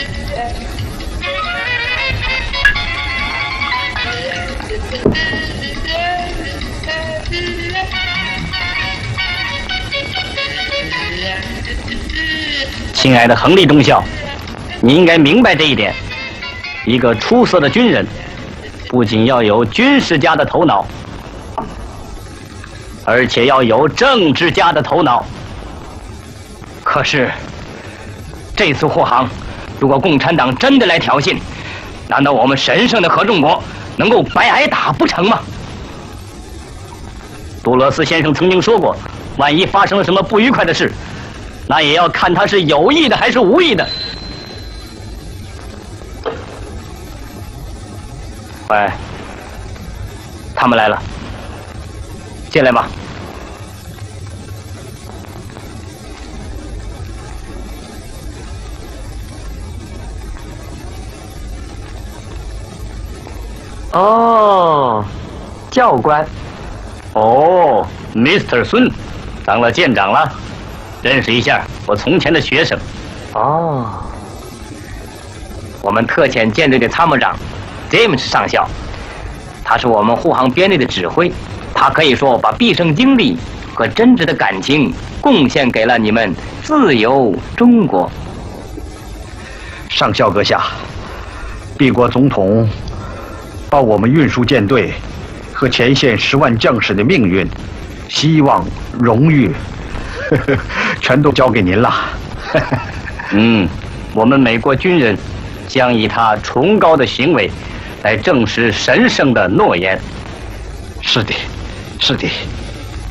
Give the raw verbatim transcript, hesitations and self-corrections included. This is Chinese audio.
亲爱的亨利中校，你应该明白这一点。一个出色的军人，不仅要有军事家的头脑，而且要有政治家的头脑。可是，这次护航，如果共产党真的来挑衅，难道我们神圣的合众国能够白挨打不成吗？杜勒斯先生曾经说过，万一发生了什么不愉快的事，那也要看他是有意的还是无意的。喂，他们来了，进来吧。 哦，教官。 哦 ，Mister 孙，当了舰长了，认识一下我从前的学生。 哦，我们特遣舰队的参谋长 James 上校，他是我们护航编队的指挥，他可以说把毕生精力和真挚的感情贡献给了你们自由中国。 上校阁下，帝国总统把我们运输舰队和前线十万将士的命运、希望、荣誉，呵呵全都交给您了。 嗯，我们美国军人将以他崇高的行为来证实神圣的诺言。 是的，是的。